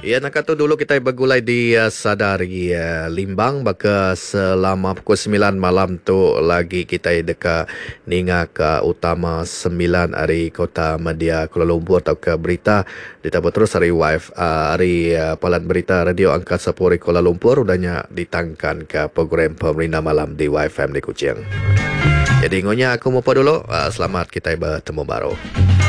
Ya, nak kata dulu kita bergulai di Sadari Limbang, maka selama pukul 9 malam tu lagi kita dekat ninga ke utama 9 hari Kota Media Kuala Lumpur atau ke berita ditambah terus hari Palan Berita Radio Angkasa Puri Kuala Lumpur udahnya ditangkan ke program pemerintah malam di YFM di Kuching. Jadi ngonya aku mau dulu, selamat kita bertemu baru.